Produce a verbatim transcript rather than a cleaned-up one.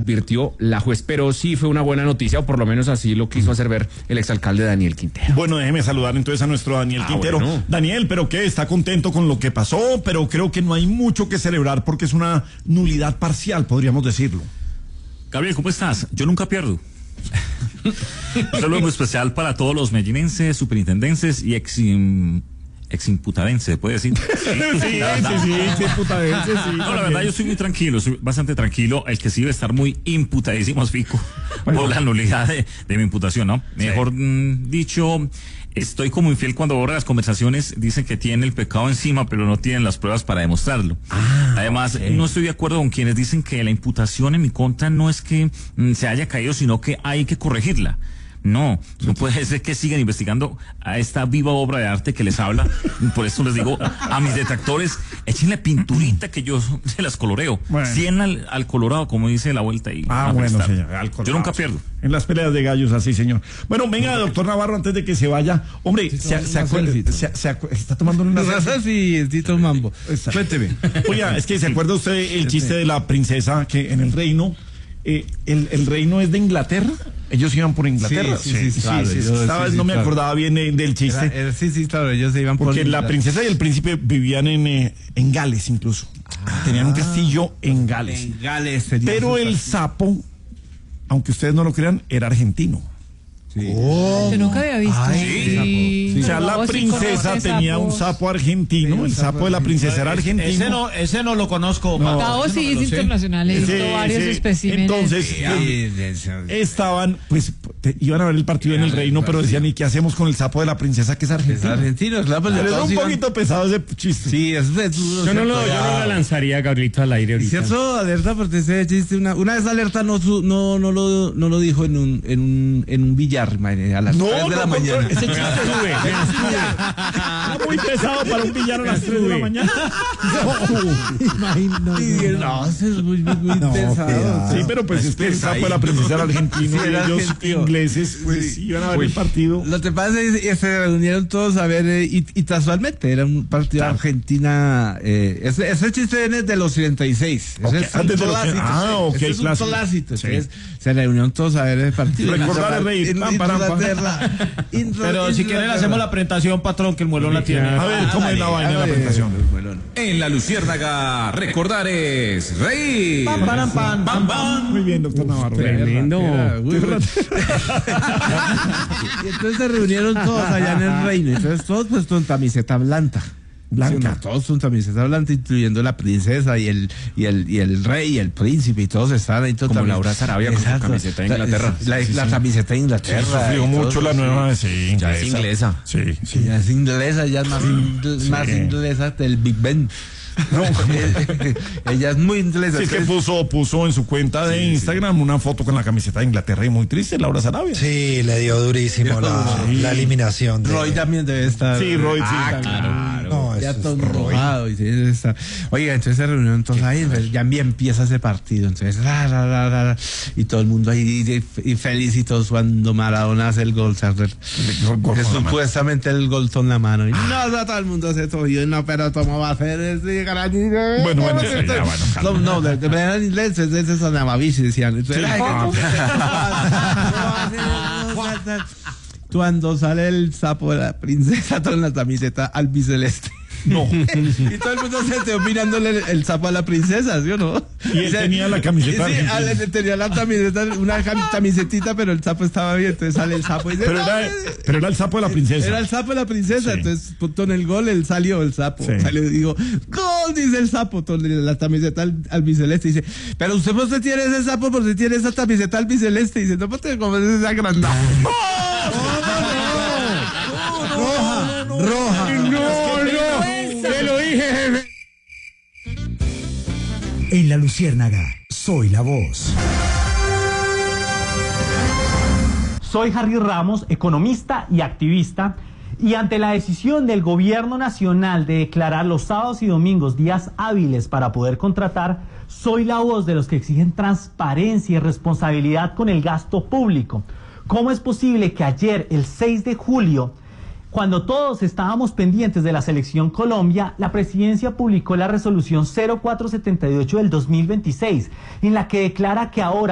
advirtió la juez, pero sí fue una buena noticia, o por lo menos así lo quiso hacer ver el exalcalde Daniel Quintero. Bueno, déjeme saludar entonces a nuestro Daniel ah, Quintero. Bueno. Daniel, ¿pero qué? ¿Está contento con lo que pasó? Pero creo que no hay mucho que celebrar porque es una nulidad parcial, podríamos decirlo. Gabriel, ¿cómo estás? Yo nunca pierdo. Un saludo muy especial para todos los medellinenses, superintendenses y ex... eximputadense, ¿se puede decir? Sí, sí, sí, eximputadense, sí. No, la verdad yo soy muy tranquilo, soy bastante tranquilo. El que sí debe estar muy imputadísimo es Fico, bueno, por la nulidad de, de mi imputación, ¿no? Sí. Mejor mm, dicho, estoy como infiel cuando ahora las conversaciones dicen que tienen el pecado encima, pero no tienen las pruebas para demostrarlo. Ah, Además, okay. no estoy de acuerdo con quienes dicen que la imputación en mi contra no es que mm, se haya caído, sino que hay que corregirla. No, no puede ser que sigan investigando a esta viva obra de arte que les habla. Por eso les digo a mis detractores, échenle pinturita que yo se las coloreo. Bueno. cien al, al colorado, como dice la vuelta. Y ah, bueno, señor, al colorado. Yo nunca pierdo. En las peleas de gallos, así, señor. Bueno, venga, doctor Navarro, antes de que se vaya. Hombre, sí, se, se acuerda, se, se acu está tomando una sí, Tito Mambo. Cuénteme. Oiga, es que se acuerda usted el chiste de la princesa que en el reino, eh, el, el reino es de Inglaterra. Ellos iban por Inglaterra. Sí, sí, sí, sí, claro, sí, sí, yo, estaba, sí, sí no me claro. acordaba bien eh, del chiste. Era, era, sí, sí, claro, ellos se iban por Porque la princesa y el príncipe vivían en, eh, en Gales incluso. Ah, tenían un castillo en Gales. En Gales. Pero el sapo, aunque ustedes no lo crean, era argentino. Sí. Oh, yo nunca había visto. Ay, sí. O sea, la princesa tenía un sapo argentino, sí, el sapo de la princesa era argentino. Ese no, ese no lo conozco. No, Gabo sí es internacional, he visto sí, varios sí. especímenes. Entonces, sí, pues, estaban, pues, te, iban a ver el partido en el reino, pero decían, ¿y qué hacemos con el sapo de la princesa que es argentino? Es argentino, claro. Pues, es un iban... poquito pesado ese chiste. Sí, es duro. Yo no lo, yo no la lanzaría, Gabrielito, al aire ahorita. Cierto, alerta, porque ese chiste, una, una vez alerta no, no, no, lo, no lo dijo en un, en un, en un billar, a las no, tres de no, la mañana. Ese chiste sube. Está muy pesado para un billar a las tres de la mañana. No, no, no, eso es muy, muy, muy no, pesado. Sí, pero pues es que el sapo de la princesa era argentino y ellos argentino. ingleses pues sí. iban a ver Uy. el partido. Lo que pasa es que se reunieron todos a ver eh, y, y casualmente era un partido claro. Argentina. Eh, ese, ese chiste viene de los treinta y seis. Okay. Ese es un clásico. Ah, ok, ese es un clásico. Sí. Entonces se reunieron todos a ver el partido. Recordar el rey. Pero si quieren hacemos la presentación, patrón, que el muelón la tiene. A ver, ¿cómo es la vaina de la presentación? En la Luciérnaga, recordar es reír. Pam, pam, pam, pam, pam. Muy bien, doctor Navarro. Tremendo. Y entonces se reunieron todos allá en el reino. Entonces todos pues con camiseta blanca. Blanca. Todos con camiseta blanca, incluyendo la princesa y el y el y el rey y el príncipe y todos estaban ahí todos. Como Laura Sarabia con su camiseta de Inglaterra. La, la, sí, la sí. camiseta de Inglaterra. Sí, sufrió mucho la nueva, sí, ya es inglesa. Sí, sí. Ya es inglesa, ya es más, sí. más inglesa del Big Ben. No, ella es muy inglesa. Sí, es que puso, puso en su cuenta de sí, Instagram sí. una foto con la camiseta de Inglaterra y muy triste, Laura Sarabia. Sí, le dio durísimo la, sí. la eliminación. De... Roy también debe estar. Sí, Roy sí. Ah, claro. No, ya todo enrojado. Y sí, está... Oiga, entonces se reunió entonces ahí, pues, ya empieza ese partido. Entonces, ra, ra, ra, ra, y todo el mundo ahí y feliz y todos cuando Maradona hace el gol. Que supuestamente el gol con la mano. Y no, no, todo el mundo se tosió. No, pero ¿cómo va a hacer ese? Bueno, bueno, sí, ya, bueno, no, no, de, de manera en inglés, ese sonaba bici, decían. Entonces, sí. Cuando sale el sapo de la princesa con la camiseta albiceleste. No. Y todo el mundo se quedó mirándole el, el sapo a la princesa, ¿sí o no? Y él o sea, tenía la camiseta. Sí, él tenía la camiseta, una camisetita, pero el sapo estaba bien, entonces sale el sapo y dice, pero, era, pero era el sapo de la princesa. Era el sapo de la princesa, sí. Entonces con el gol él salió el sapo. Sí. Salió y dijo, gol, dice el sapo, la camiseta al, albiceleste. Dice, pero usted por qué tiene ese sapo, por qué tiene esa camiseta albiceleste. Dice, no, porque como es esa agrandada. ¡Oh! ¡Oh, no, no, no! Roja, no, no, roja. No, no, no. Te lo dije, jefe. En la Luciérnaga, soy la voz. Soy Harry Ramos, economista y activista, y ante la decisión del gobierno nacional de declarar los sábados y domingos días hábiles para poder contratar, soy la voz de los que exigen transparencia y responsabilidad con el gasto público. ¿Cómo es posible que ayer, el seis de julio, cuando todos estábamos pendientes de la selección Colombia, la presidencia publicó la resolución cero cuatro setenta y ocho del dos mil veintiséis, en la que declara que ahora